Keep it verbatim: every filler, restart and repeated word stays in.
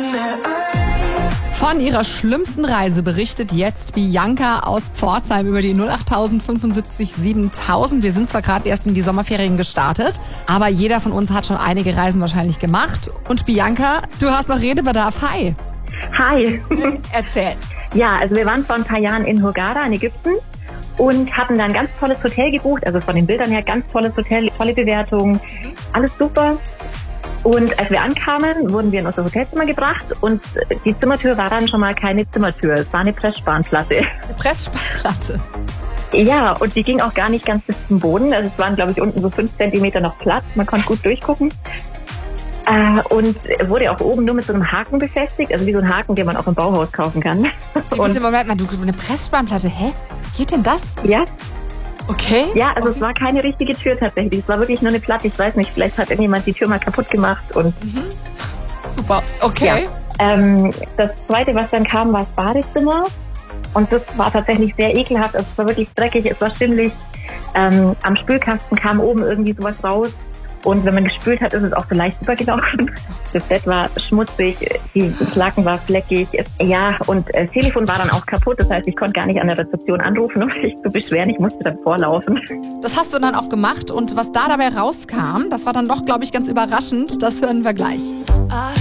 Von ihrer schlimmsten Reise berichtet jetzt Bianca aus Pforzheim über die null acht fünf sieben siebentausend. Wir sind zwar gerade erst in die Sommerferien gestartet, aber jeder von uns hat schon einige Reisen wahrscheinlich gemacht. Und Bianca, du hast noch Redebedarf. Hi. Hi. Erzähl. Ja, also wir waren vor ein paar Jahren in Hurghada in Ägypten und hatten da ein ganz tolles Hotel gebucht. Also von den Bildern her ganz tolles Hotel, tolle Bewertungen, alles super. Und als wir ankamen, wurden wir in unser Hotelzimmer gebracht und die Zimmertür war dann schon mal keine Zimmertür. Es war eine Pressspanplatte. Eine Pressspanplatte? Ja, und die ging auch gar nicht ganz bis zum Boden. Also es waren, glaube ich, unten so fünf Zentimeter noch Platz. Man konnte gut durchgucken. Äh, und wurde auch oben nur mit so einem Haken befestigt. Also wie so ein Haken, den man auch im Bauhaus kaufen kann. Und im Moment mal, du eine Pressspanplatte, hä? Geht denn das? Ja. Okay. Ja, also okay. Es war keine richtige Tür tatsächlich. Es war wirklich nur eine Platte. Ich weiß nicht, vielleicht hat irgendjemand die Tür mal kaputt gemacht. Und mhm. Super, okay. Ja. Ähm, das Zweite, was dann kam, war das Badezimmer. Und das war tatsächlich sehr ekelhaft. Also es war wirklich dreckig, es war schimmlig. Ähm, am Spülkasten kam oben irgendwie sowas raus. Und wenn man gespült hat, ist es auch so leicht übergelaufen. Das Bett war schmutzig, die Laken war fleckig. Ja, und das Telefon war dann auch kaputt. Das heißt, ich konnte gar nicht an der Rezeption anrufen, um mich zu beschweren. Ich musste dann vorlaufen. Das hast du dann auch gemacht. Und was da dabei rauskam, das war dann doch, glaube ich, ganz überraschend. Das hören wir gleich.